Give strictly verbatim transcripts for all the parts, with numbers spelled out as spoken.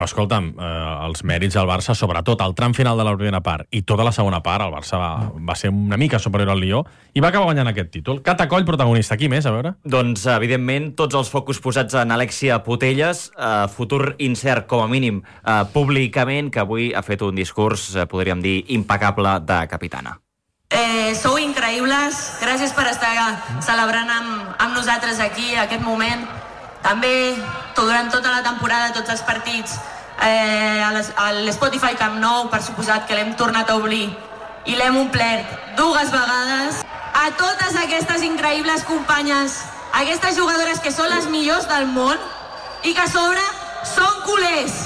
Escolta'm, eh, els mèrits del Barça, sobretot al tram final de la primera part i tota la segona part, el Barça va, va ser una mica superior al Lió i va acabar guanyant aquest títol. Catacoll, protagonista. Qui més, a veure? Doncs, evidentment, tots els focus posats en Alexia Putellas, eh, futur incert, com a mínim, eh, públicament, que avui ha fet un discurs, eh, podríem dir, impecable de capitana. Eh, sou increïbles, gràcies per estar celebrant amb, amb nosaltres aquí, aquest moment. També, durant tota la temporada, tots els partits, eh, a l'Spotify Camp Nou, per suposat que l'hem tornat a obrir i l'hem omplert dues vegades. A totes aquestes increïbles companyes, aquestes jugadores que són les millors del món i que a sobre són culers.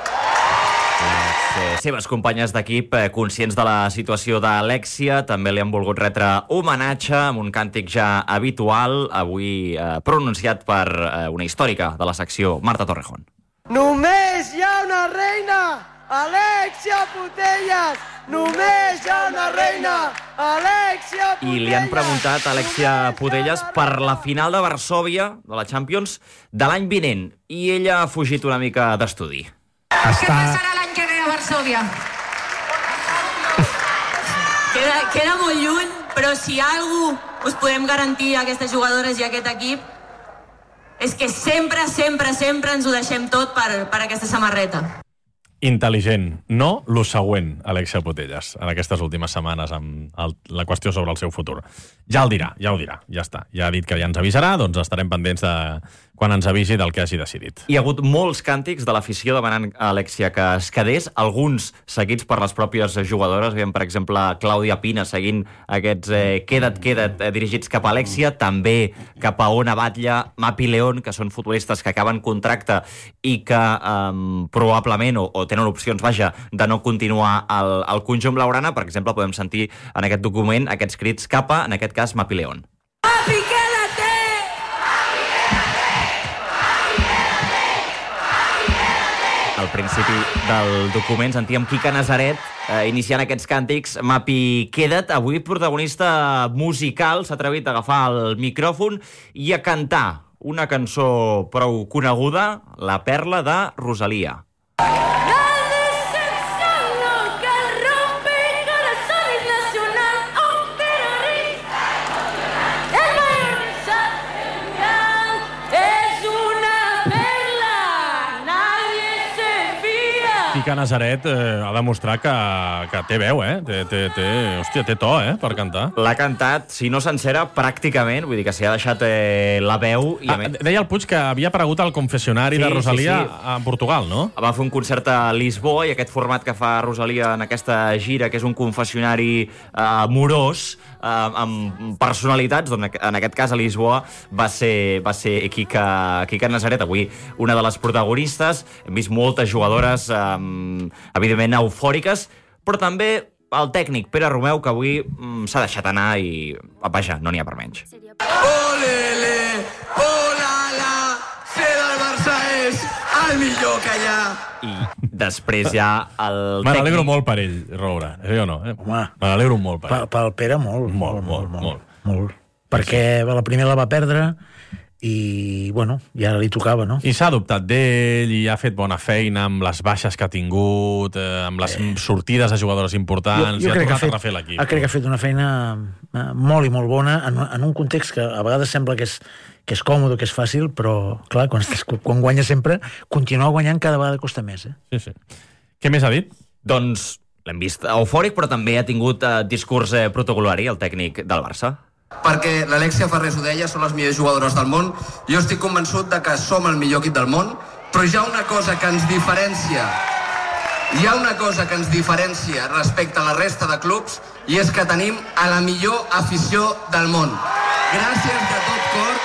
Les seves companyes d'equip, eh, conscients de la situació d'Alexia, també li han volgut retre homenatge amb un càntic ja habitual, avui eh, pronunciat per eh, una històrica de la secció, Marta Torrejón. Només hi ha una reina, Alexia Putellas! Només hi ha una reina, Alexia Putellas! I li han preguntat a Alexia Putellas per la final de Varsòvia, de la Champions, de l'any vinent, i ella ha fugit una mica d'estudi. Està... Què passarà l'any que ve a Varsòvia? queda, queda molt lluny, però si algú us podem garantir a aquestes jugadores i a aquest equip és que sempre, sempre, sempre ens ho deixem tot per, per aquesta samarreta. Intel·ligent. No lo següent, Alexia Putellas, en aquestes últimes setmanes amb el, la qüestió sobre el seu futur. Ja el dirà, ja ho dirà, ja està. Ja ha dit que ja ens avisarà, doncs estarem pendents de quan ens avisi del que hagi decidit. Hi ha hagut molts càntics de l'afició demanant a Alexia que es quedés, alguns seguits per les pròpies jugadores. Veiem, per exemple, Clàudia Pina seguint aquests eh, queda't, queda't, eh, dirigits cap a Alexia, també cap a Ona Batlle, Mapi León, que són futbolistes que acaben contracte i que eh, probablement, o, o tenen opcions, vaja, de no continuar al, al conjunt blaugrana. Per exemple, podem sentir en aquest document aquests crits cap a, en aquest cas, Mapi León. Mapi, quédate! Al principi del document sentíem Quica Nazaret eh, iniciant aquests càntics. Mapi, queda't. Avui protagonista musical, s'ha atrevit a agafar el micròfon i a cantar una cançó prou coneguda, La perla de Rosalia. Quica Nazaret eh, ha demostrat que, que té veu, eh? Té, té, té, hòstia, té to, eh? Per cantar. L'ha cantat, si no sencera, pràcticament. Vull dir que s'hi ha deixat eh, la veu. I ah, deia el Puig que havia aparegut al confessionari sí, de Rosalia sí, sí. a Portugal, no? Va fer un concert a Lisboa i aquest format que fa Rosalia en aquesta gira, que és un confessionari eh, amorós, eh, amb personalitats, doncs en aquest cas a Lisboa va ser, va ser Quica, Quica Nazaret, avui una de les protagonistes. Hem vist moltes jugadores eh, evidentment eufòriques, però també el tècnic Pere Romeu, que avui mm, s'ha deixat anar i, vaja, no n'hi ha per menys. Olele, olala, ser del Barça és el millor que hi ha. I després ja el Me tècnic... n'alegro molt per ell, Roura. Eh, o no? Eh? Home. Me n'alegro molt per ell. Pel Pere, molt. Molt, molt, molt. molt. molt. Perquè la primera la va perdre i, bueno, ja li tocava, no? I s'ha adoptat d'ell i ha fet bona feina amb les baixes que ha tingut, eh, amb les eh. sortides de jugadors importants, jo, jo i ha tornat tornat a refer l'equip. Crec que ha fet una feina eh, molt i molt bona en, en un context que a vegades sembla que és, que és còmode, que és fàcil, però, clar, quan, quan guanya sempre, continuar guanyant cada vegada costa més, eh? Sí, sí. Què més ha dit? Doncs l'hem vist eufòric, però també ha tingut eh, discurs eh, protocolari, el tècnic del Barça. Perquè l'Alexia Ferrés ho deia, són les millors jugadores del món. Jo estic convençut de que som el millor equip del món, però hi ha una cosa que ens diferencia, hi ha una cosa que ens diferencia respecte a la resta de clubs, i és que tenim a la millor afició del món. Gràcies de tot cor.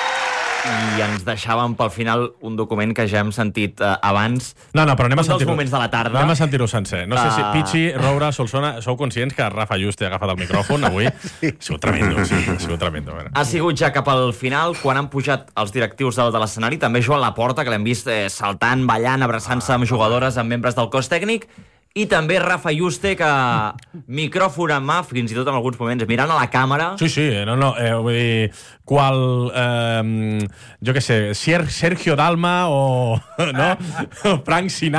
I ens deixàvem pel final un document que ja hem sentit uh, abans. No, no, però anem a sentir-ho. Un dels moments de la tarda. Anem a sentir-ho sencer. No sé si Uh... Pichi, Roura, Solsona, sou conscients que Rafa Juste ha agafat el micròfon avui? Sí. Ha sigut tremendo, sí, ha sigut tremendo. Ha sigut ja cap al final, quan han pujat els directius de, de l'escenari, també Joan Laporta, que l'hem vist eh, saltant, ballant, abraçant-se amb jugadores, amb membres del cos tècnic, i també Rafa Yuste, que micròfon en mà, fins i tot en alguns moments, mirant a la càmera. Sí, sí, no, no, eh, vull dir, qual, eh, jo què sé, Sergio Dalma o, no? Frank Sinatra,